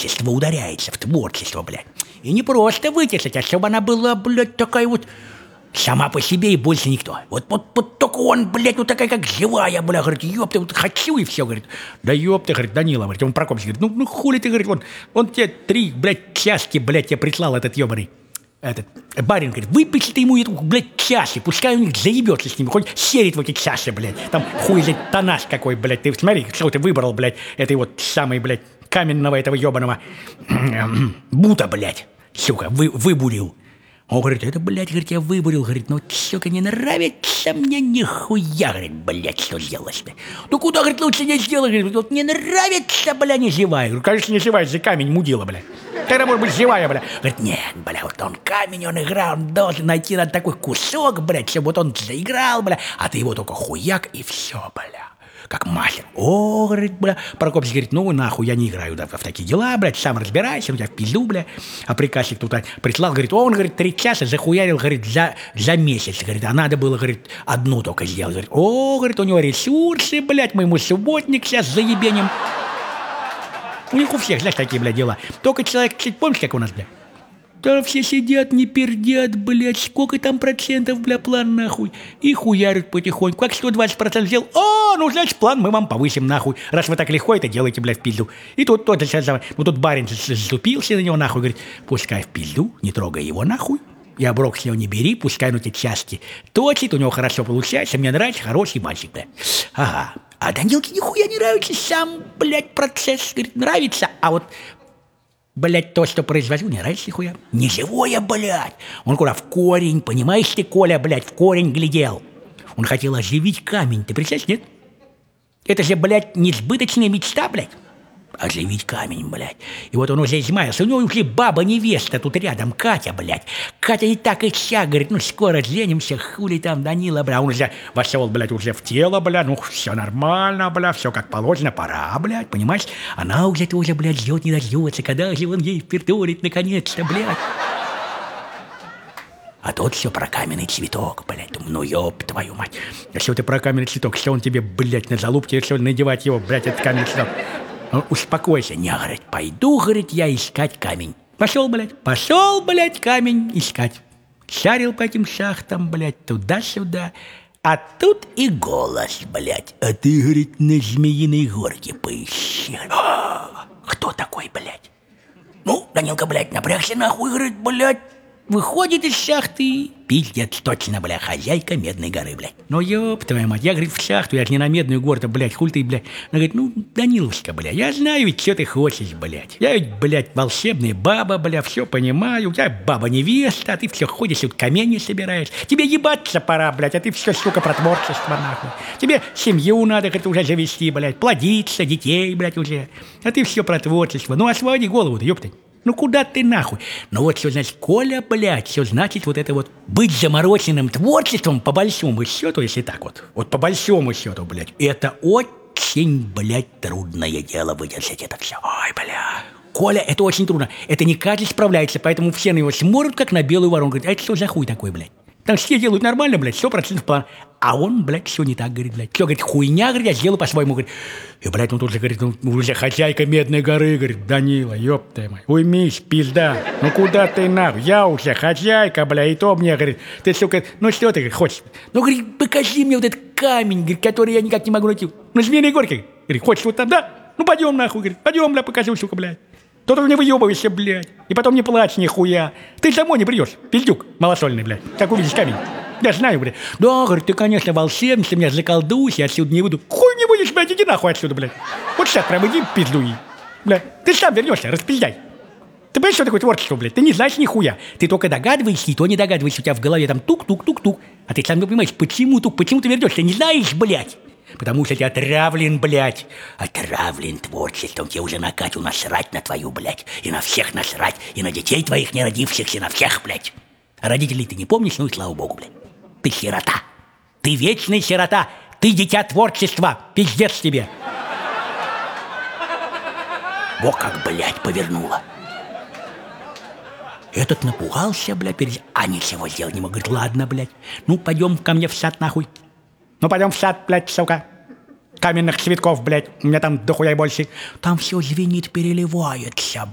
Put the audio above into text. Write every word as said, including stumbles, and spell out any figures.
творчество ударяется, в творчество, блядь. И не просто вытесать, а чтобы она была, блядь, такая вот сама по себе и больше никто. Вот, вот, вот только он, блядь, вот такая, как живая, бля, говорит, ёпта, вот хочу и все, говорит. Да ёпта, говорит, Данила, говорит, он Прокопьевич, говорит, ну, ну хули ты, говорит, он, он тебе три, блядь, чашки, блядь, тебе прислал этот ёбаный. Этот барин, говорит, выпиши ты ему эту, блядь, чаши, пускай у них заебется с ним, хоть серит в эти чаши, блядь. Там хуй, блядь, тонаж какой, блядь, ты смотри, что ты выбрал, блядь, этой вот самой, блядь, каменного этого ёбаного бута, блядь, сука, вы, выбурил. Он говорит, это, блядь, говорит, я выбурил, говорит, ну, сука, не нравится мне нихуя, говорит, блядь, что сделаешь ты? Ну, куда, говорит, лучше не сделай, говорит, вот не нравится, бля, не живая. Говорю, конечно, не живая, за камень мудила, бля. Тогда может быть живая, бля. Говорит, нет, бля, вот он камень, он играл, он должен найти на такой кусок, блядь, чтобы вот он заиграл, бля, а ты его только хуяк и все, бля. Как мастер. О, говорит, бля. Прокопьевич говорит, ну нахуй, я не играю да, в такие дела, блядь, сам разбирайся, у тебя в пизду, бля. А приказчик тут прислал, говорит, он, говорит, три часа захуярил, говорит, за, за месяц, говорит, а надо было, говорит, одну только сделать. Говорит, о, говорит, у него ресурсы, блядь, мы ему субботник сейчас заебенем. У них у всех, знаешь, такие, блядь, дела. Только человек, помнишь, как у нас, блядь? Там все сидят, не пердят, блядь, сколько там процентов, бля, план, нахуй. И хуярят потихоньку. Как сто двадцать процентов сделал, о, ну, значит, план мы вам повысим, нахуй. Раз вы так легко это делаете, блядь, в пизду. И тут тот, ну, тут барин заступился на него, нахуй, говорит, пускай в пизду, не трогай его, нахуй. И оброк с него не бери, пускай ну эти части точит, у него хорошо получается, мне нравится, хороший мальчик, бля. Ага. А Данилке нихуя не нравится сам, блядь, процесс, говорит, нравится, а вот... Блядь, то, что производил, не нравится нихуя. Не живое, блядь. Он куда в корень, понимаешь ты, Коля, блядь, в корень глядел. Он хотел оживить камень, ты представляешь, нет? Это же, блядь, несбыточная мечта, блядь. Оживить камень, блядь. И вот он уже измаялся. У него уже баба-невеста тут рядом, Катя, блядь. Катя и так и сяк, говорит, ну скоро женимся, хули там, Данила, бля. Он уже вошел, блядь, уже в тело, бля. Ну все нормально, бля, все как положено, пора, блядь, понимаешь? Она уже тоже, блядь, ждет, не дождется, когда же он ей впертурит наконец-то, блядь. А тот все про каменный цветок, блядь. Думаю, ну ёб твою мать. Если ты про каменный цветок, что он тебе, блядь, на залупке решил надевать его, блядь, этот каменный цветок? Ну, успокойся. Не, говорит, пойду, говорит, я искать камень. Пошел, блядь, пошел, блядь, камень искать. Шарил по этим шахтам, блядь, туда-сюда. А тут и голос, блядь. А ты, говорит, на Змеиной горке поищи. А, кто такой, блядь? Ну, Данилка, блядь, напрягся нахуй, говорит, блядь. Выходит из шахты, пиздец, точно, бля, хозяйка Медной горы, блядь. Ну, ёб твою мать, я, говорит, в шахту, я же не на Медную гору-то, блядь, хуль ты, блядь. Она говорит, ну, Даниловска, бля, я знаю ведь, что ты хочешь, блядь. Я ведь, блядь, волшебная баба, бля, все понимаю. У тебя баба-невеста, а ты все ходишь и камни собираешь. Тебе ебаться пора, блядь, а ты все, сука, про творчество, нахуй. Тебе семью надо, говорит, уже завести, блядь, плодиться, детей, блядь, уже. А ты все про творчество. Ну, освободи голову-то, ёпты. Ну куда ты нахуй? Ну вот все значит, Коля, блядь, все значит вот это вот быть замороченным творчеством по большому счету, если так вот, вот по большому счету, блядь, это очень, блядь, трудное дело выдержать это все. Ой, бля. Коля, это очень трудно. Это не каждый справляется, поэтому все на него смотрят, как на белую ворону. Говорят, а это что за хуй такой, блядь? Там все делают нормально, блядь, сто процентов план. А он, блядь, все не так, говорит, блядь. Все, говорит, хуйня, говорит, я сделаю по-своему, говорит. И, блядь, он тут же, говорит, ну, уже хозяйка Медной горы, говорит, Данила, ёб ты мой, уймись, пизда. Ну, куда ты нахуй? Я уже хозяйка, бля, и то мне, говорит, ты, сука, ну, что ты, говорит, хочешь? Ну, говорит, покажи мне вот этот камень, говорит, который я никак не могу найти. На Змеиной горке, говорит, хочешь вот там, да? Ну, пойдем, нахуй, говорит, пойдем, бля, покажу, сука, блядь. Тут не выебывайся, блядь, и потом не плачь нихуя. Ты домой не придешь, пиздюк малосольный, блядь, как увидишь камень. Я знаю, блядь. Да, говорит, ты, конечно, волшебник, ты меня заколдуешь, я отсюда не выйду. Хуй не будешь, блядь, иди нахуй отсюда, блядь. Вот сейчас прям иди пиздуй, блядь. Ты сам вернешься, распиздай. Ты понимаешь, что такое творчество, блядь? Ты не знаешь нихуя. Ты только догадываешься, и то не догадываешься. У тебя в голове там тук-тук-тук-тук. А ты сам не понимаешь, почему тук, почему ты вернешься, не знаешь, блядь. Потому что ты отравлен, блядь. Отравлен творчеством. Тебе уже на Катю насрать на твою, блядь. И на всех насрать. И на детей твоих не родившихся, на всех, блядь. А родителей ты не помнишь, ну и слава богу, блядь. Ты сирота. Ты вечный сирота. Ты дитя творчества. Пиздец тебе. Во как, блядь, повернула. Этот напугался, блядь, перед... А ничего сделать не мог. Говорит, ладно, блядь. Ну, пойдем ко мне в сад, нахуй. Ну, пойдем в сад, блядь, сука. Каменных цветков, блядь. У меня там дохуя больше. Там все звенит, переливается,